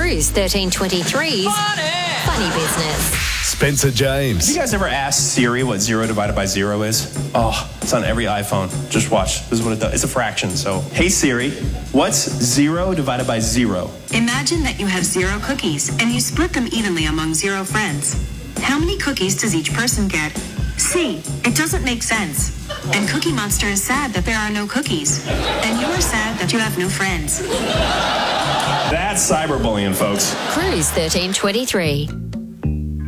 Cruise 1323's Funny Business. Spencer James. Have you guys ever asked Siri what 0 divided by 0 is? Oh, it's on every iPhone. Just watch. This is what it does. It's a fraction. So, hey Siri, what's 0 divided by 0? Imagine that you have 0 cookies and you split them evenly among 0 friends. How many cookies does each person get? C. It doesn't make sense. And Cookie Monster is sad that there are no cookies. And you are sad that you have no friends. That's cyberbullying, folks. Cruise 1323.